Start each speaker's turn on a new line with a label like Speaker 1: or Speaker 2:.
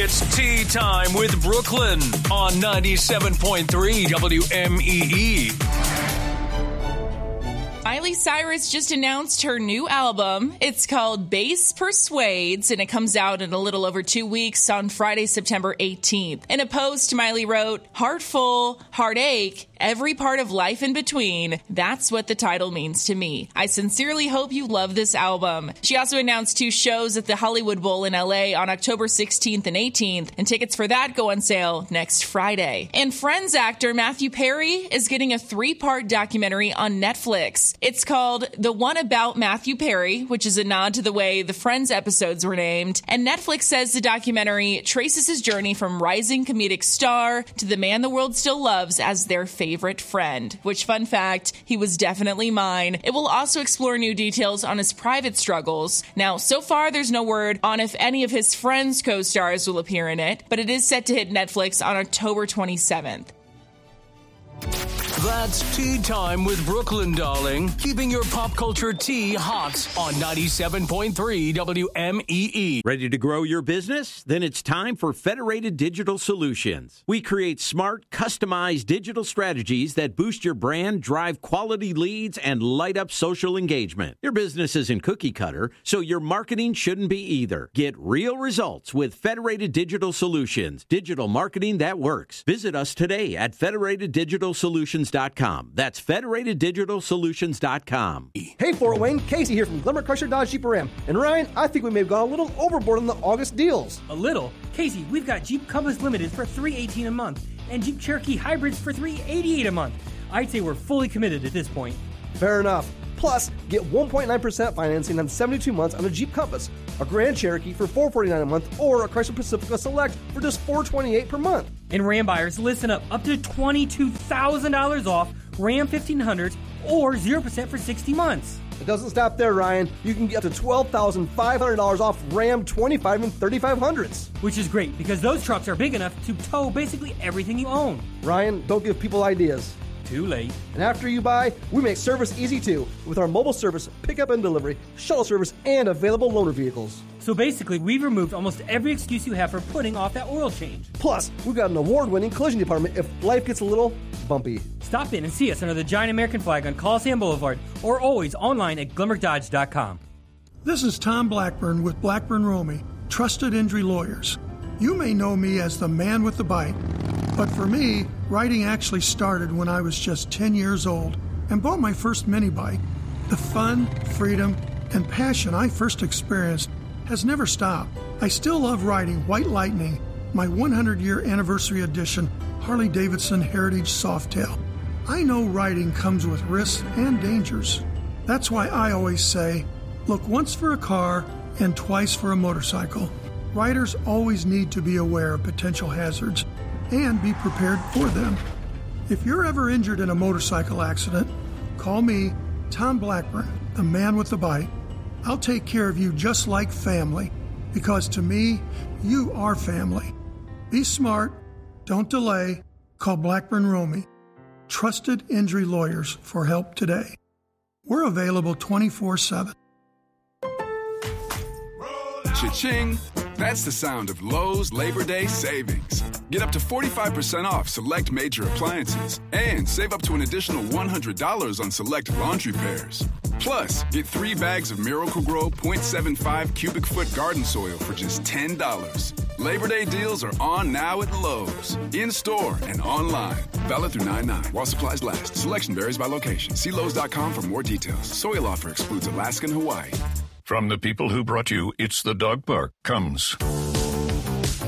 Speaker 1: It's tea time with Brooklyn on 97.3 WMEE.
Speaker 2: Miley Cyrus just announced her new album. It's called Bass Persuades, and it comes out in a little over 2 weeks on Friday, September 18th. In a post, Miley wrote, "Heartful, heartache, every part of life in between. That's what the title means to me. I sincerely hope you love this album." She also announced 2 shows at the Hollywood Bowl in LA on October 16th and 18th, and tickets for that go on sale next Friday. And Friends actor Matthew Perry is getting a 3-part documentary on Netflix. It's called The One About Matthew Perry, which is a nod to the way the Friends episodes were named. And Netflix says the documentary traces his journey from rising comedic star to the man the world still loves as their favorite friend. Which, fun fact, he was definitely mine. It will also explore new details on his private struggles. Now, so far, there's no word on if any of his Friends co-stars will appear in it, but it is set to hit Netflix on October 27th.
Speaker 1: That's Tea Time with Brooklyn, darling. Keeping your pop culture tea hot on 97.3 WMEE.
Speaker 3: Ready to grow your business? Then it's time for Federated Digital Solutions. We create smart, customized digital strategies that boost your brand, drive quality leads, and light up social engagement. Your business isn't cookie cutter, so your marketing shouldn't be either. Get real results with Federated Digital Solutions. Digital marketing that works. Visit us today at federateddigitalsolutions.com. That's federateddigitalsolutions.com.
Speaker 4: Hey, Fort Wayne, Casey here from Glimmer Crusher Dodge Jeep Ram. And Ryan, I think we may have gone a little overboard on the August deals.
Speaker 5: A little? Casey, we've got Jeep Compass Limited for $318 a month and Jeep Cherokee Hybrids for $388 a month. I'd say we're fully committed at this point.
Speaker 4: Fair enough. Plus, get 1.9% financing on 72 months on a Jeep Compass, a Grand Cherokee for $449 a month, or a Chrysler Pacifica Select for just $428 per month.
Speaker 5: And Ram buyers, listen up to $22,000 off Ram 1500s or 0% for 60 months.
Speaker 4: It doesn't stop there, Ryan. You can get up to $12,500 off Ram 25 and 3500s.
Speaker 5: Which is great because those trucks are big enough to tow basically everything you own.
Speaker 4: Ryan, don't give people ideas.
Speaker 5: Too late.
Speaker 4: And after you buy, we make service easy too, with our mobile service, pickup and delivery, shuttle service, and available loaner vehicles.
Speaker 5: So basically, we've removed almost every excuse you have for putting off that oil change.
Speaker 4: Plus, we've got an award-winning collision department if life gets a little bumpy.
Speaker 5: Stop in and see us under the giant American flag on Coliseum Boulevard, or always online at GlimmerDodge.com.
Speaker 6: This is Tom Blackburn with Blackburn Romey, Trusted Injury Lawyers. You may know me as the man with the bite, but for me, writing actually started when I was just 10 years old and bought my first mini bike. The fun, freedom, and passion I first experienced has never stopped. I still love riding White Lightning, my 100-year anniversary edition Harley-Davidson Heritage Softail. I know riding comes with risks and dangers. That's why I always say, look once for a car and twice for a motorcycle. Riders always need to be aware of potential hazards and be prepared for them. If you're ever injured in a motorcycle accident, call me, Tom Blackburn, the man with the bite. I'll take care of you just like family, because to me, you are family. Be smart, don't delay, call Blackburn Romey, Trusted Injury Lawyers for help today. We're available 24/7.
Speaker 7: Cha-ching! That's the sound of Lowe's Labor Day savings. Get up to 45% off select major appliances and save up to an additional $100 on select laundry pairs. Plus, get 3 bags of Miracle-Gro 0.75 cubic foot garden soil for just $10. Labor Day deals are on now at Lowe's, in-store and online. Valid through 9/9 while supplies last. Selection varies by location. See Lowe's.com for more details. Soil offer excludes Alaska and Hawaii.
Speaker 8: From the people who brought you It's the Dog Park comes